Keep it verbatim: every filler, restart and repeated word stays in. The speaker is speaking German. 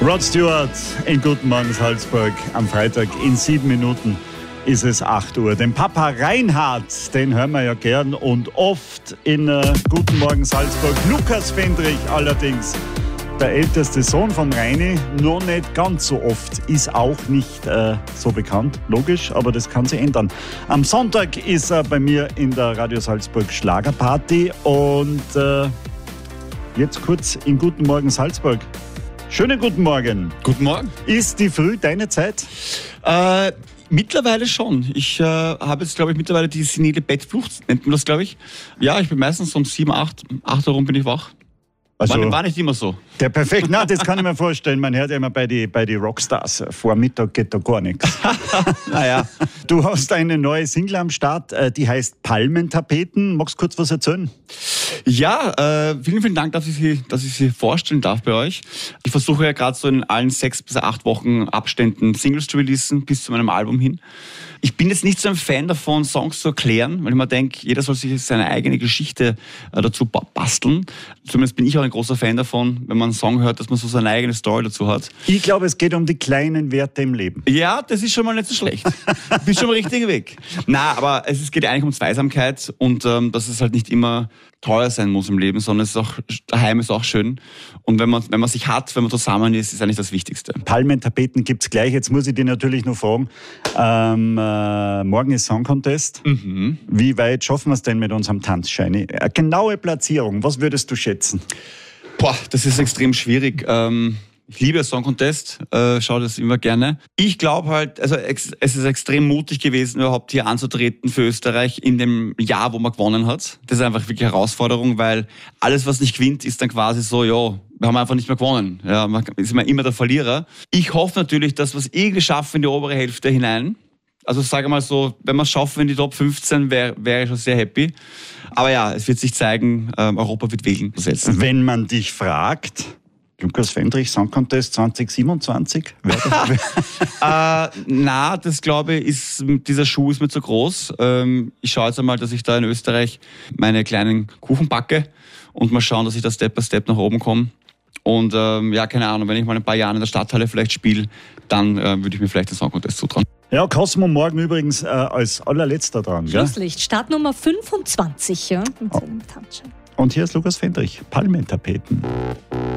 Rod Stewart in Guten Morgen Salzburg. Am Freitag in sieben Minuten ist es acht Uhr. Den Papa Reinhard, den hören wir ja gern und oft in äh, Guten Morgen Salzburg. Lukas Fendrich allerdings, der älteste Sohn vom Reini, noch nicht ganz so oft, ist auch nicht äh, so bekannt, logisch, aber das kann sich ändern. Am Sonntag ist er bei mir in der Radio Salzburg Schlagerparty und äh, jetzt kurz in Guten Morgen Salzburg. Schönen guten Morgen. Guten Morgen. Ist die Früh deine Zeit? Äh, mittlerweile schon. Ich äh, habe jetzt, glaube ich, mittlerweile die senile Bettflucht, nennt man das, glaube ich. Ja, ich bin meistens um sieben, acht, acht herum bin ich wach. Also, war, war nicht immer so. Der perfekt, na, das kann ich mir vorstellen. Man hört ja immer bei den bei die Rockstars, vor Mittag geht da gar nichts. Naja. Du hast eine neue Single am Start, die heißt Palmentapeten. Magst du kurz was erzählen? Ja, äh, vielen, vielen Dank, dass ich, sie, dass ich sie vorstellen darf bei euch. Ich versuche ja gerade so in allen sechs bis acht Wochen Abständen Singles zu releasen, bis zu meinem Album hin. Ich bin jetzt nicht so ein Fan davon, Songs zu erklären, weil ich mir denke, jeder soll sich seine eigene Geschichte äh, dazu basteln. Zumindest bin ich auch ein großer Fan davon, wenn man einen Song hört, dass man so seine eigene Story dazu hat. Ich glaube, es geht um die kleinen Werte im Leben. Ja, das ist schon mal nicht so schlecht. Du bist schon am richtigen Weg. Na, aber es geht eigentlich um Zweisamkeit und ähm, dass es halt nicht immer teuer sein muss im Leben, sondern es ist auch, daheim ist auch schön. Und wenn man, wenn man sich hat, wenn man zusammen ist, ist eigentlich das Wichtigste. Palmentapeten gibt es gleich. Jetzt muss ich dich natürlich noch fragen. Ähm, äh, morgen ist Song Contest. Mhm. Wie weit schaffen wir es denn mit unserem Tanzscheini? Eine genaue Platzierung, was würdest du schätzen? Boah, das ist extrem schwierig. Ähm Ich liebe Song Contest, äh, schaue das immer gerne. Ich glaube halt, also ex- es ist extrem mutig gewesen, überhaupt hier anzutreten für Österreich in dem Jahr, wo man gewonnen hat. Das ist einfach wirklich eine Herausforderung, weil alles, was nicht gewinnt, ist dann quasi so, ja, wir haben einfach nicht mehr gewonnen. Ja, man ist immer der Verlierer. Ich hoffe natürlich, dass wir es irgendwie schaffen in die obere Hälfte hinein. Also sage mal so, wenn wir es schaffen in die Top fünfzehn, wäre wär ich schon sehr happy. Aber ja, es wird sich zeigen, äh, Europa wird Wegen setzen. Wenn man dich fragt, Lukas Fendrich, Song Contest zwanzig siebenundzwanzig? äh, na, das glaube ich, ist, dieser Schuh ist mir zu groß. Ähm, ich schaue jetzt einmal, dass ich da in Österreich meine kleinen Kuchen backe und mal schauen, dass ich da Step by Step nach oben komme. Und ähm, ja, keine Ahnung, wenn ich mal ein paar Jahre in der Stadthalle vielleicht spiele, dann äh, würde ich mir vielleicht den Song Contest zutrauen. Ja, Cosmo morgen übrigens äh, als allerletzter dran, gell? Schlusslicht, Startnummer fünfundzwanzig, ja, mit oh. dem Tanzschein. Und hier ist Lukas Fendrich, Palmentapeten.